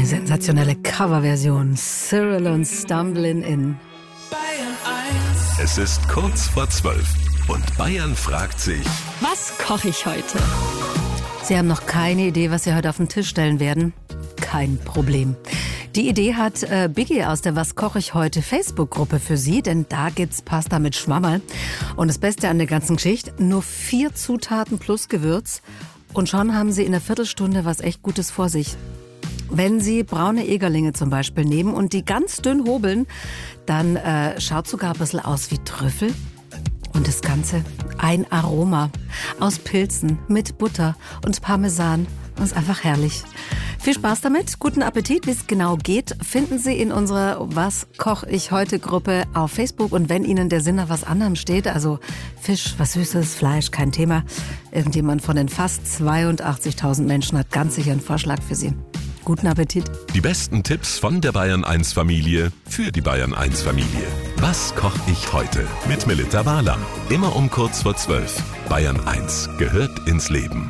Sensationelle Coverversion. Cyril und Stumbling In. Es ist kurz vor 12 und Bayern fragt sich: Was koche ich heute? Sie haben noch keine Idee, was Sie heute auf den Tisch stellen werden? Kein Problem. Die Idee hat Biggie aus der Was koche ich heute Facebook-Gruppe für Sie, denn da gibt's Pasta mit Schwammerl. Und das Beste an der ganzen Geschichte, nur 4 Zutaten plus Gewürz. Und schon haben Sie in einer Viertelstunde was echt Gutes vor sich. Wenn Sie braune Egerlinge zum Beispiel nehmen und die ganz dünn hobeln, dann schaut sogar ein bisschen aus wie Trüffel. Und das Ganze ein Aroma aus Pilzen mit Butter und Parmesan. Das ist einfach herrlich. Viel Spaß damit, guten Appetit. Wie es genau geht, finden Sie in unserer Was koche ich heute Gruppe auf Facebook. Und wenn Ihnen der Sinn nach was anderem steht, also Fisch, was Süßes, Fleisch, kein Thema, irgendjemand von den fast 82.000 Menschen hat ganz sicher einen Vorschlag für Sie. Guten Appetit. Die besten Tipps von der Bayern 1 Familie für die Bayern 1 Familie. Was koche ich heute mit Melita Walam? Immer um kurz vor 12. Bayern 1 gehört ins Leben.